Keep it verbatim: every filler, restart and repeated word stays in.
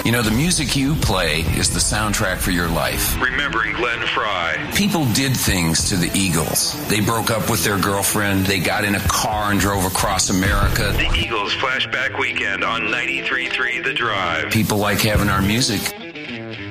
You know, the music you play is the soundtrack for your life. Remembering Glenn Frey. People did things to the Eagles. They broke up with their girlfriend. They got in a car and drove across America. The Eagles Flashback Weekend on ninety-three point three The Drive. People like having our music